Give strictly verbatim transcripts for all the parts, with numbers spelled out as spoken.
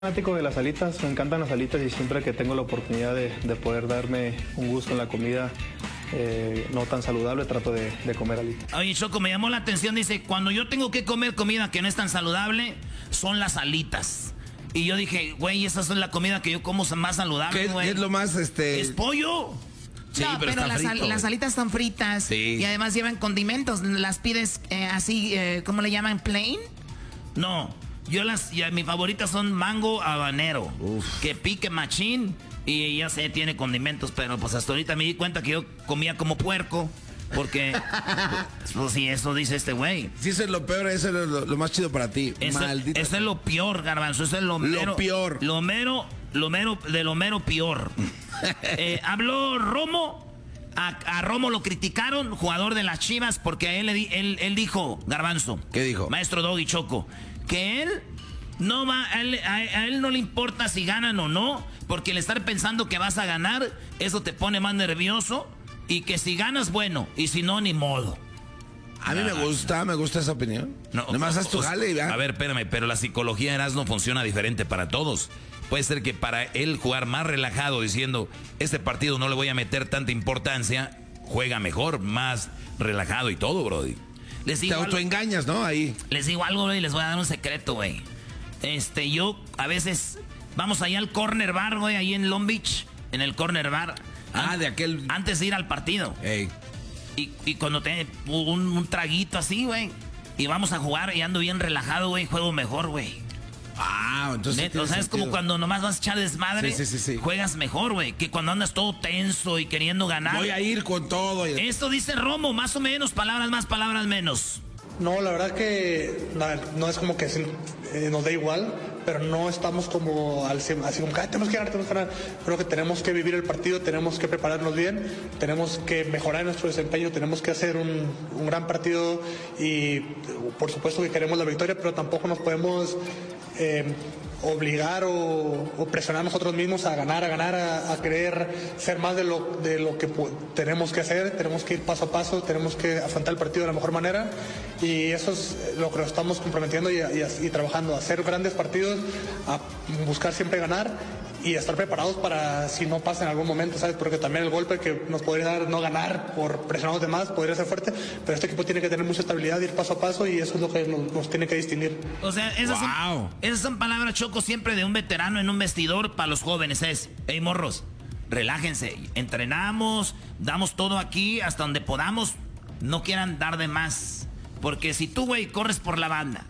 Fanático de las alitas, me encantan las alitas y siempre que tengo la oportunidad de, de poder darme un gusto en la comida eh, no tan saludable, trato de, de comer alitas. Oye, Choco, me llamó la atención, dice, cuando yo tengo que comer comida que no es tan saludable, son las alitas. Y yo dije, güey, esa es la comida que yo como más saludable, güey. ¿Qué es lo más, este...? Es pollo. Sí, no, pero, pero las, frito, las alitas están fritas sí. Y además llevan condimentos. ¿Las pides eh, así, eh, cómo le llaman, plain? No, yo las, ya, mis favoritas son mango habanero. Uf. Que pique machín y ya sé, tiene condimentos, pero pues hasta ahorita me di cuenta que yo comía como puerco. Porque, pues sí, eso dice este güey. Sí, eso es lo peor, eso es lo, lo más chido para ti. Eso, Maldita eso es lo peor, Garbanzo, eso es lo mero. Lo peor. Lo mero, lo mero, de lo mero peor. eh, habló Romo, a, a Romo lo criticaron, jugador de las Chivas, porque a él, él, él dijo, Garbanzo. ¿Qué dijo? Maestro Doggy Choco, que él no va, a él, a, a él no le importa si ganan o no, porque el estar pensando que vas a ganar, eso te pone más nervioso. Y que si ganas, bueno, y si no, ni modo. A mí ah, me gusta, me gusta esa opinión. No, Nomás haz tu jale y A ver, espérame, pero la psicología de Erasmo funciona diferente para todos. Puede ser que para él jugar más relajado, diciendo, este partido no le voy a meter tanta importancia, juega mejor, más relajado y todo, brody. Les digo Te autoengañas, ¿no? Ahí. Les digo algo, güey, les voy a dar un secreto, güey. Este, yo a veces, vamos allá al Corner Bar, güey, ahí en Long Beach, en el Corner Bar. Ah, de aquel... Antes de ir al partido. Ey. Y, y cuando te un, un traguito así, güey. Y vamos a jugar y ando bien relajado, güey. Juego mejor, güey. Ah, entonces... Neto, o sea, es como cuando nomás vas a echar desmadre. Sí, sí, sí, sí. Juegas mejor, güey. Que cuando andas todo tenso y queriendo ganar. Voy a ir con todo. Y... Esto dice Romo, más o menos. Palabras más, palabras menos. No, la verdad que no, no es como que eh, nos da igual, pero no estamos como al así como que tenemos que ganar, tenemos que ganar. Creo que tenemos que vivir el partido, tenemos que prepararnos bien, tenemos que mejorar nuestro desempeño, tenemos que hacer un, un gran partido y por supuesto que queremos la victoria, pero tampoco nos podemos eh, obligar o, o presionar nosotros mismos a ganar, a ganar, a, a querer ser más de lo, de lo que tenemos que hacer, tenemos que ir paso a paso, tenemos que afrontar el partido de la mejor manera y eso es lo que nos estamos comprometiendo y, y, y trabajando, a hacer grandes partidos, a buscar siempre ganar y a estar preparados para si no pasa en algún momento, ¿sabes? Porque también el golpe que nos podría dar no ganar por presionar a los demás podría ser fuerte, pero este equipo tiene que tener mucha estabilidad, ir paso a paso y eso es lo que nos, nos tiene que distinguir. O sea, esas, wow. son, esas son palabras, Choco, siempre de un veterano en un vestidor para los jóvenes. Es, hey, morros, relájense, entrenamos, damos todo aquí hasta donde podamos, no quieran dar de más. Porque si tú, güey, corres por la banda,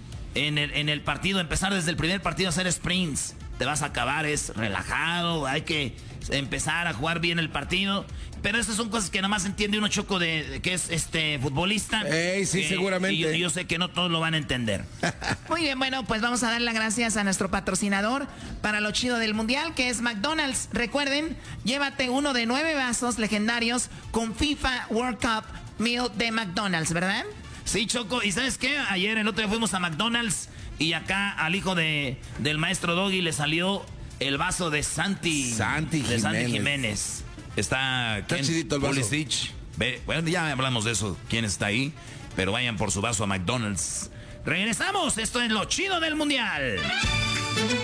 en el, en el partido, empezar desde el primer partido a hacer sprints, te vas a acabar, es relajado, hay que empezar a jugar bien el partido. Pero esas son cosas que nada más entiende uno, Choco, de, de que es este futbolista. Ey, sí, que, seguramente. Y yo, yo sé que no todos lo van a entender. Muy bien, bueno, pues vamos a dar las gracias a nuestro patrocinador para lo chido del mundial, que es McDonald's. Recuerden, llévate uno de nueve vasos legendarios con FIFA World Cup Meal de McDonald's, ¿verdad? Sí, Choco, ¿y sabes qué? Ayer, el otro día fuimos a McDonald's y acá al hijo de, del maestro Doggy le salió el vaso de Santi. Santi de Jiménez. Santi Jiménez. Está, está chidito el vaso. Pulisic. Ve, bueno, ya hablamos de eso, quién está ahí, pero vayan por su vaso a McDonald's. Regresamos, esto es lo chido del mundial.